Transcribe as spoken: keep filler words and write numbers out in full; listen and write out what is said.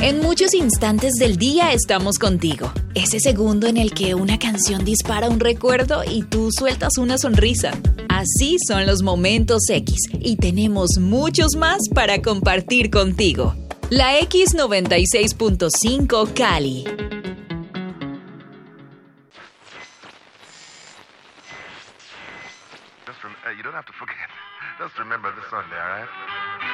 En muchos instantes del día estamos contigo. Ese segundo en el que una canción dispara un recuerdo y tú sueltas una sonrisa. Así son los momentos X y tenemos muchos más para compartir contigo. La X noventa y seis punto cinco Cali. Just rem- uh, you don't have to forget. Just remember this Sunday, all right?